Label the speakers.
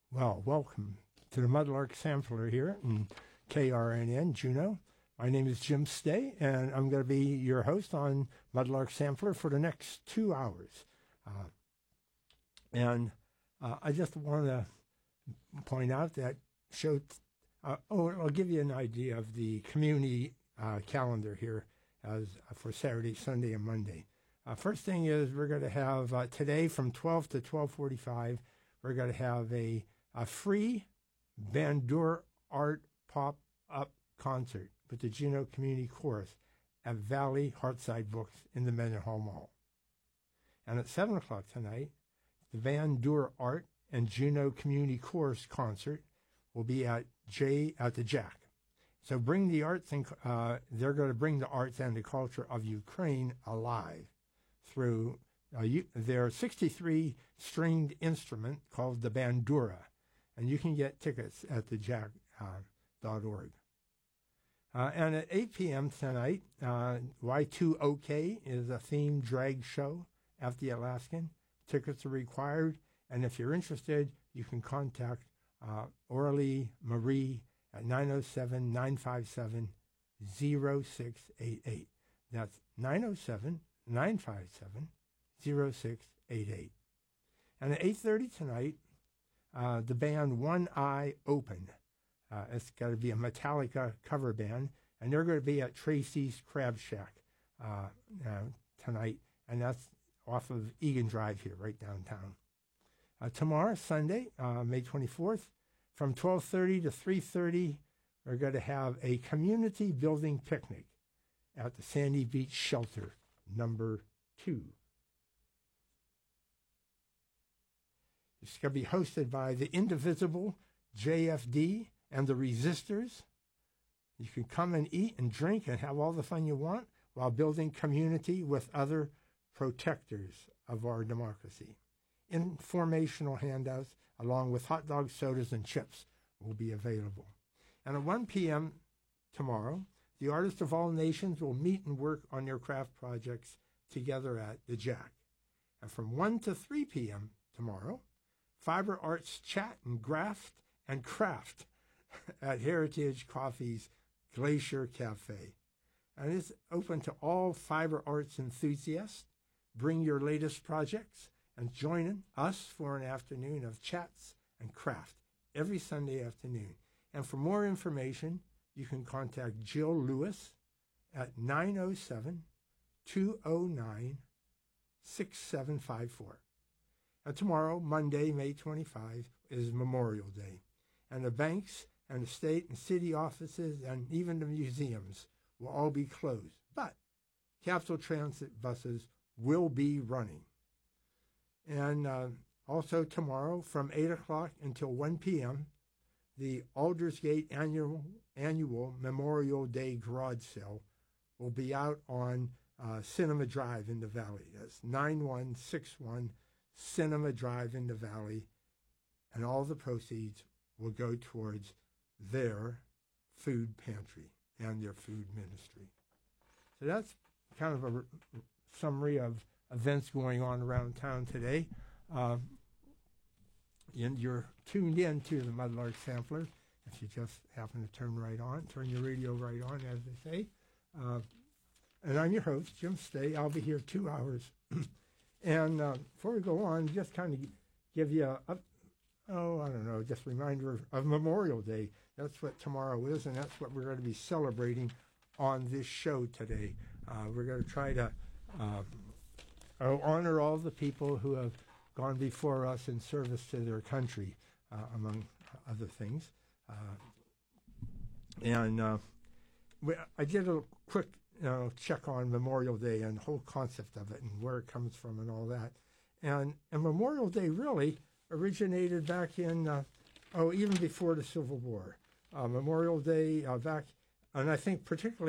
Speaker 1: Well, welcome to the Mudlark Sampler here in KRNN, Juneau. My name is Jim Stay, and I'm going to be your host on Mudlark Sampler for the next 2 hours. I just want to point out that I'll give you an idea of the community calendar here as for Saturday, Sunday, and Monday. First thing is we're going to have today from 12 to 12:45. We're going to have a free Bandura art pop-up concert with the Juneau Community Chorus at Valley Heartside Books in the Mendenhall Mall. And at 7 o'clock tonight, the Bandura Art and Juneau Community Chorus concert will be at the Jack. So bring the arts, and they're going to bring the arts and the culture of Ukraine alive through their 63-stringed instrument called the Bandura. And you can get tickets at thejack.org. And at 8 p.m. tonight, Y2OK is a themed drag show at the Alaskan. Tickets are required, and if you're interested, you can contact Orly Marie at 907-957-0688. That's 907-957-0688. And at 8:30 tonight, the band One Eye Open. It's got to be a Metallica cover band, and they're going to be at Tracy's Crab Shack tonight, and that's off of Egan Drive here, right downtown. Tomorrow, Sunday, May 24th, from 12:30 to 3:30, we're going to have a community building picnic at the Sandy Beach Shelter, number 2. It's going to be hosted by the Indivisible, JFD, and the Resistors. You can come and eat and drink and have all the fun you want while building community with other protectors of our democracy. Informational handouts along with hot dogs, sodas, and chips will be available. And at 1 p.m. tomorrow, the artists of all nations will meet and work on their craft projects together at the Jack. And from 1 to 3 p.m. tomorrow, Fiber Arts chat and graft and craft at Heritage Coffee's Glacier Cafe. And it's open to all fiber arts enthusiasts. Bring your latest projects and join us for an afternoon of chats and craft every Sunday afternoon. And for more information, you can contact Jill Lewis at 907-209-6754. And tomorrow, Monday, May 25, is Memorial Day. And the banks and the state and city offices and even the museums will all be closed. But Capital Transit buses will be running. And also tomorrow from 8 o'clock until 1 p.m., the Aldersgate annual Memorial Day garage sale will be out on Cinema Drive in the Valley. That's 9161 Cinema Drive in the Valley. And all the proceeds will go towards their food pantry and their food ministry. So that's kind of a summary of events going on around town today. And you're tuned in to the Mudlark Sampler. If you just happen to turn your radio right on, as they say. And I'm your host, Jim Stay. I'll be here 2 hours. And before we go on, just kind of give you just a reminder of Memorial Day. That's what tomorrow is, and that's what we're going to be celebrating on this show today. We're going to try to honor all the people who have gone before us in service to their country, among other things. I did a quick check on Memorial Day and the whole concept of it and where it comes from and all that. And Memorial Day really originated back in, even before the Civil War. Memorial Day back, and I think particularly